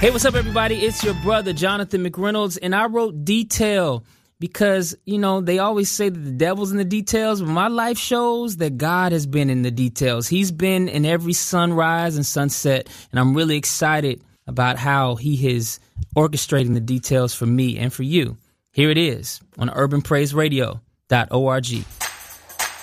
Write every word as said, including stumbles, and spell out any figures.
Hey, what's up, everybody? It's your brother, Jonathan McReynolds, and I wrote Detail because, you know, they always say that the devil's in the details, but my life shows that God has been in the details. He's been in every sunrise and sunset, and I'm really excited about how he is orchestrating the details for me and for you. Here it is on urban praise radio dot org.